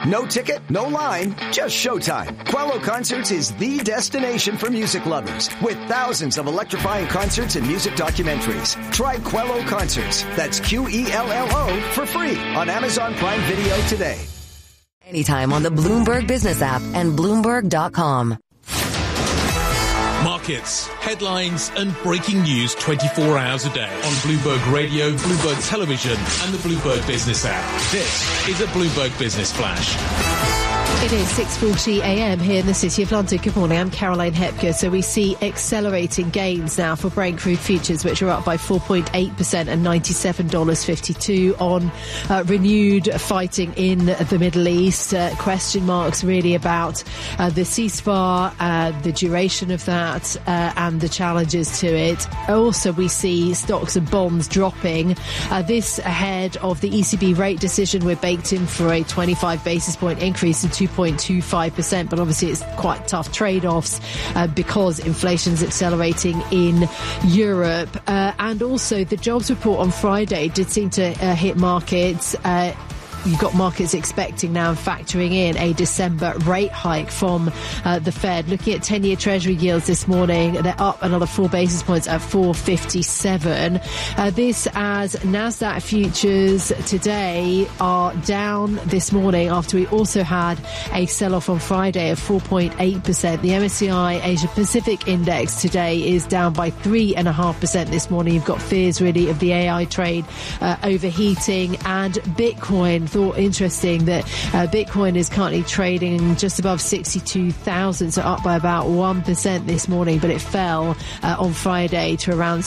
No ticket, no line, just showtime. Quello Concerts is the destination for music lovers with thousands of electrifying concerts and music documentaries. Try Quello Concerts. That's Quello for free on Amazon Prime Video today. Anytime on the Bloomberg Business app and Bloomberg.com. Markets, headlines and breaking news 24 hours a day on Bloomberg Radio, Bloomberg Television and the Bloomberg Business app. This is a Bloomberg Business Flash. It is 6:40 a.m. here in the City of London. Good morning, I'm Caroline Hepker. So we see accelerating gains now for Brent crude futures, which are up by 4.8% and $97.52 on renewed fighting in the Middle East. Question marks really about the ceasefire, the duration of that, and the challenges to it. Also, we see stocks and bonds dropping. This ahead of the ECB rate decision. We're baked in for a 25 basis point increase in 2.25%, but obviously it's quite tough trade-offs because inflation is accelerating in Europe. And also the jobs report on Friday did seem to hit markets. You've got markets expecting now and factoring in a December rate hike from the Fed. Looking at 10-year Treasury yields this morning, they're up another 4 basis points at 4.57. This as NASDAQ futures today are down this morning after we also had a sell-off on Friday of 4.8%. The MSCI Asia Pacific Index today is down by 3.5% this morning. You've got fears really of the AI trade overheating, and Bitcoin. Thought interesting that Bitcoin is currently trading just above 62,000, so up by about 1% this morning, but it fell on Friday to around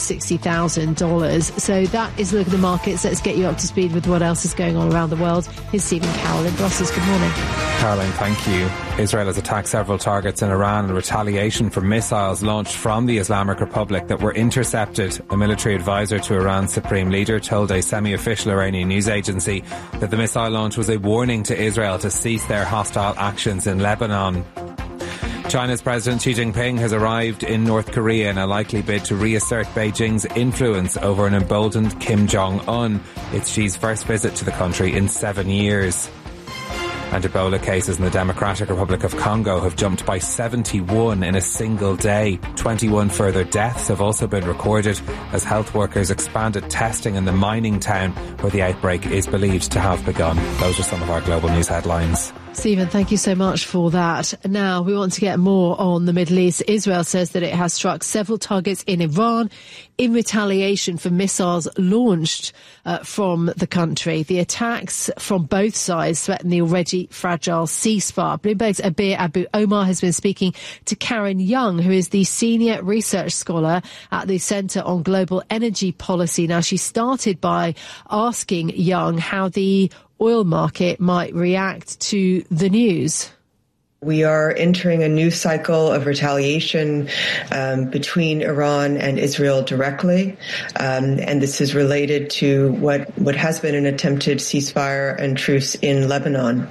$60,000. So that is a look at the markets. Let's get you up to speed with what else is going on around the world. Here's Stephen Carroll in Brussels. Good morning. Caroline, thank you. Israel has attacked several targets in Iran in retaliation for missiles launched from the Islamic Republic that were intercepted. A military advisor to Iran's supreme leader told a semi-official Iranian news agency that the missile launch was a warning to Israel to cease their hostile actions in Lebanon. China's President Xi Jinping has arrived in North Korea in a likely bid to reassert Beijing's influence over an emboldened Kim Jong-un. It's Xi's first visit to the country in 7 years. And Ebola cases in the Democratic Republic of Congo have jumped by 71 in a single day. 21 further deaths have also been recorded as health workers expanded testing in the mining town where the outbreak is believed to have begun. Those are some of our global news headlines. Stephen, thank you so much for that. Now, we want to get more on the Middle East. Israel says that it has struck several targets in Iran in retaliation for missiles launched from the country. The attacks from both sides threaten the already fragile ceasefire. Bloomberg's Abir Abu Omar has been speaking to Karen Young, who is the senior research scholar at the Centre on Global Energy Policy. Now, she started by asking Young how the oil market might react to the news. We are entering a new cycle of retaliation between Iran and Israel directly, and this is related to what has been an attempted ceasefire and truce in Lebanon.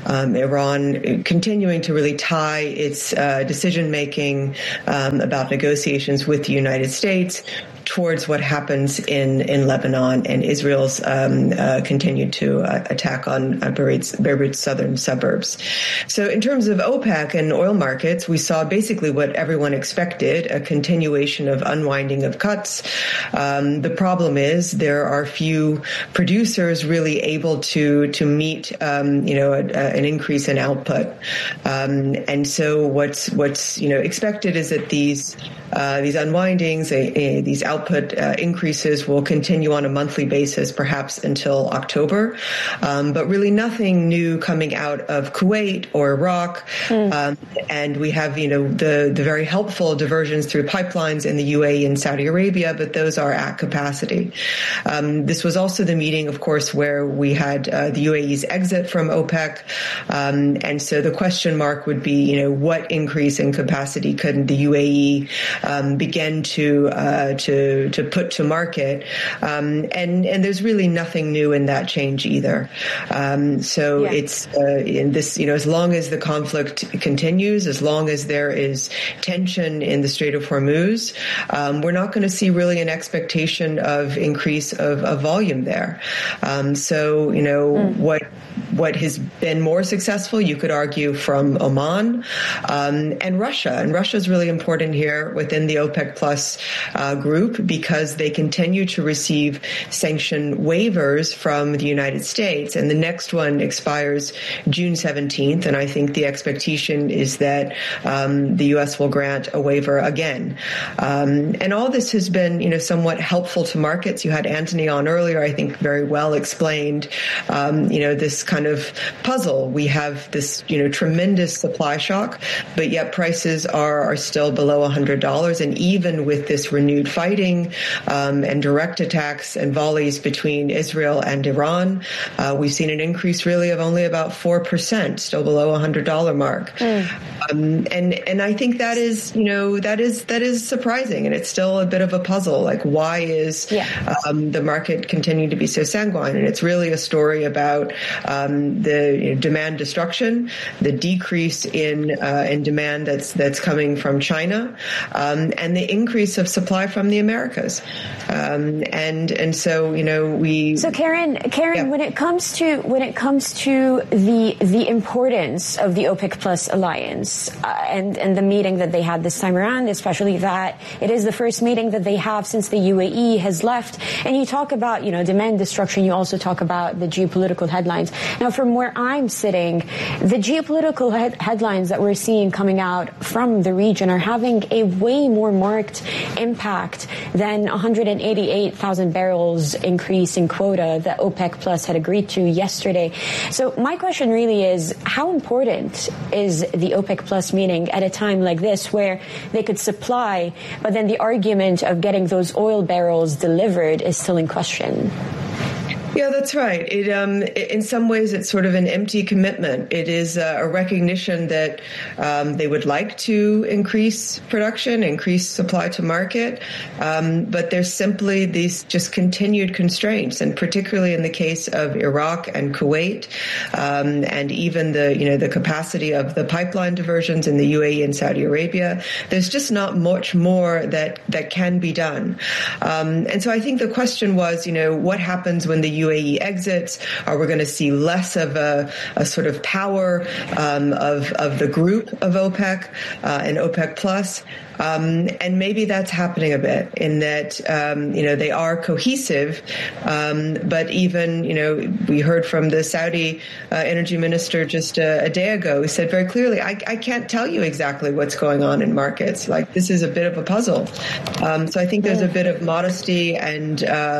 Iran continuing to really tie its decision-making about negotiations with the United States towards what happens in Lebanon and Israel's continued to attack on Beirut's southern suburbs. So in terms of OPEC and oil markets, we saw basically what everyone expected, a continuation of unwinding of cuts. The problem is there are few producers really able to meet an increase in output. And so what's expected is that these unwindings, these output increases will continue on a monthly basis, perhaps until October. But really nothing new coming out of Kuwait or Iraq. And we have, the very helpful diversions through pipelines in the UAE and Saudi Arabia, but those are at capacity. This was also the meeting, of course, where we had the UAE's exit from OPEC. And so the question mark would be, what increase in capacity could the UAE begin to to put to market, and there's really nothing new in that change either. It's in this, as long as the conflict continues, as long as there is tension in the Strait of Hormuz, we're not going to see really an expectation of increase of volume there. What has been more successful, you could argue, from Oman and Russia. And Russia is really important here within the OPEC Plus group because they continue to receive sanction waivers from the United States. And the next one expires June 17th. And I think the expectation is that the U.S. will grant a waiver again. And all this has been, somewhat helpful to markets. You had Anthony on earlier, I think very well explained, this kind of puzzle. We have this, tremendous supply shock, but yet prices are still below $100. And even with this renewed fighting and direct attacks and volleys between Israel and Iran, we've seen an increase really of only about 4%, still below $100 mark. And I think that is, that is surprising, and it's still a bit of a puzzle. Like, why is the market continue to be so sanguine? And it's really a story about the demand destruction, the decrease in demand that's coming from China, and the increase of supply from the Americas. So Karen, when it comes to the importance of the OPEC Plus alliance and the meeting that they had this time around, especially that it is the first meeting that they have since the UAE has left, and you talk about demand destruction, you also talk about the geopolitical headlines. Now, from where I'm sitting, the geopolitical headlines that we're seeing coming out from the region are having a way more marked impact than 188,000 barrels increase in quota that OPEC Plus had agreed to yesterday. So my question really is, how important is the OPEC Plus meeting at a time like this where they could supply, but then the argument of getting those oil barrels delivered is still in question? Yeah, that's right. In some ways, it's sort of an empty commitment. It is a recognition that they would like to increase production, increase supply to market, but there's simply these just continued constraints, and particularly in the case of Iraq and Kuwait, and even the capacity of the pipeline diversions in the UAE and Saudi Arabia. There's just not much more that can be done, and so I think the question was, what happens when the UAE exits? Are we going to see less of a sort of power of the group of OPEC and OPEC Plus? And maybe that's happening a bit in that, they are cohesive. But even, we heard from the Saudi energy minister just a day ago, who said very clearly, I can't tell you exactly what's going on in markets. Like, this is a bit of a puzzle. So I think there's a bit of modesty and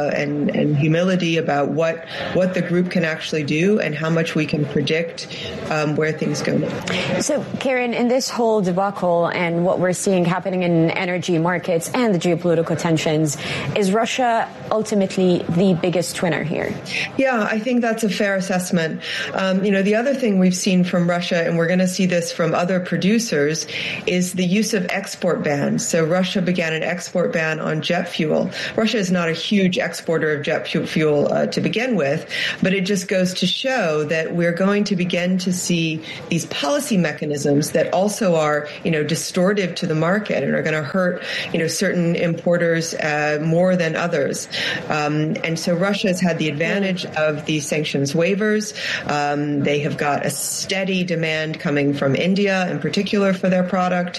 humility about what the group can actually do and how much we can predict where things go. So, Karen, in this whole debacle and what we're seeing happening in energy markets and the geopolitical tensions, is Russia ultimately the biggest winner here? Yeah, I think that's a fair assessment. The other thing we've seen from Russia, and we're going to see this from other producers, is the use of export bans. So Russia began an export ban on jet fuel. Russia is not a huge exporter of jet fuel to begin with, but it just goes to show that we're going to begin to see these policy mechanisms that also are, distortive to the market and are going to hurt, certain importers more than others. And so Russia has had the advantage of these sanctions waivers. They have got a steady demand coming from India, in particular, for their product,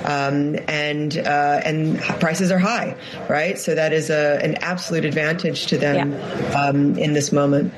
and prices are high, right? So that is an absolute advantage to them in this moment.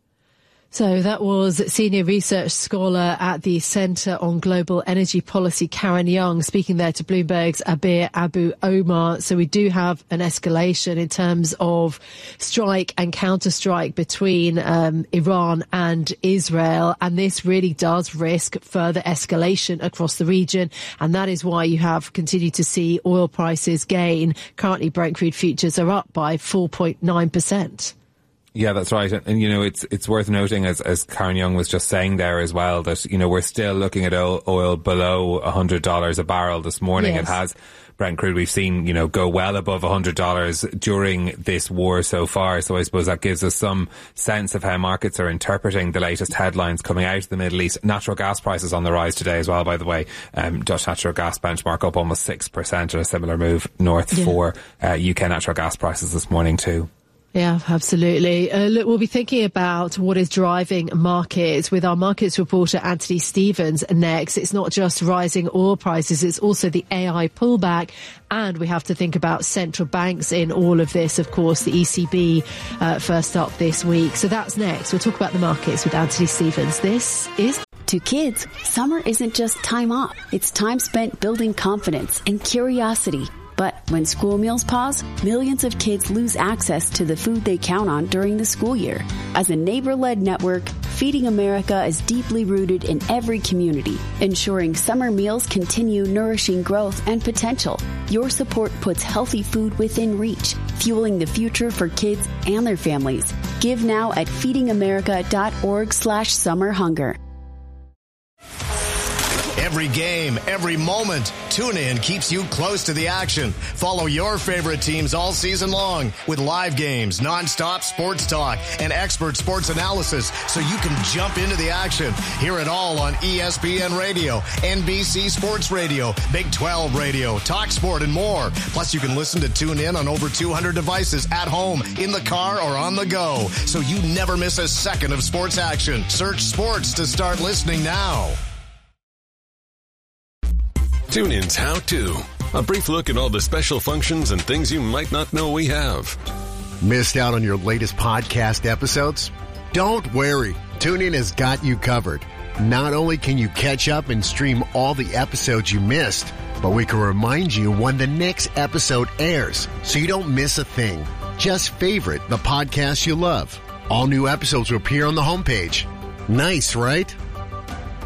So that was senior research scholar at the Centre on Global Energy Policy, Karen Young, speaking there to Bloomberg's Abir Abu Omar. So we do have an escalation in terms of strike and counter-strike between Iran and Israel. And this really does risk further escalation across the region. And that is why you have continued to see oil prices gain. Currently, Brent crude futures are up by 4.9%. Yeah, that's right. And you know, it's worth noting, as Karen Young was just saying there as well, that, you know, we're still looking at oil below $100 a barrel this morning. Yes. It has, Brent crude, we've seen, you know, go well above $100 during this war so far. So I suppose that gives us some sense of how markets are interpreting the latest headlines coming out of the Middle East. Natural gas prices on the rise today as well, by the way. Dutch natural gas benchmark up almost 6%, and a similar move north for UK natural gas prices this morning too. Yeah, absolutely. Look, we'll be thinking about what is driving markets with our markets reporter Anthony Stevens next. It's not just rising oil prices, it's also the AI pullback. And we have to think about central banks in all of this. Of course, the ECB first up this week. So that's next. We'll talk about the markets with Anthony Stevens. This is... To kids, summer isn't just time off. It's time spent building confidence and curiosity. But when school meals pause, millions of kids lose access to the food they count on during the school year. As a neighbor-led network, Feeding America is deeply rooted in every community, ensuring summer meals continue nourishing growth and potential. Your support puts healthy food within reach, fueling the future for kids and their families. Give now at feedingamerica.org/summerhunger. Every game, every moment, TuneIn keeps you close to the action. Follow your favorite teams all season long with live games, nonstop sports talk, and expert sports analysis so you can jump into the action. Hear it all on ESPN Radio, NBC Sports Radio, Big 12 Radio, TalkSport, and more. Plus, you can listen to TuneIn on over 200 devices at home, in the car, or on the go, so you never miss a second of sports action. Search sports to start listening now. TuneIn's How To. A brief look at all the special functions and things you might not know we have. Missed out on your latest podcast episodes? Don't worry. TuneIn has got you covered. Not only can you catch up and stream all the episodes you missed, but we can remind you when the next episode airs so you don't miss a thing. Just favorite the podcast you love. All new episodes will appear on the homepage. Nice, right?